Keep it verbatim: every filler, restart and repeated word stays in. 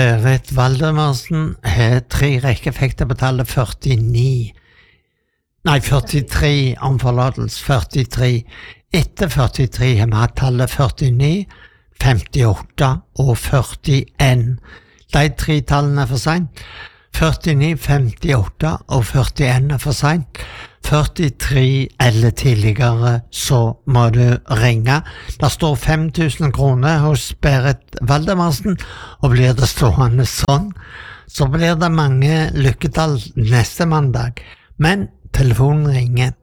Berit Valdemarsen har tre rekkeeffekter på tallet førtini. Nei, førtitre, om forlatelse, førtitre. Etter førtitre har vi hatt tallet førtini, femtiåtte og førtien. De tre tallene er for sent. førtini, femtiåtte og førtien er for sent. førtitre eller tidligere, så må du ringe. Det står fem tusen kroner hos Berit Valdemarsen, og blir det stående sånn, så blir det mange lykketall neste mandag. Men telefonen ringer.